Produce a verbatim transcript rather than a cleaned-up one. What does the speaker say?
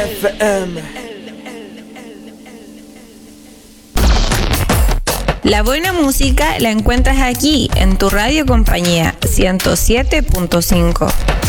F M. La buena música la encuentras aquí, en tu radio compañía, ciento siete punto cinco.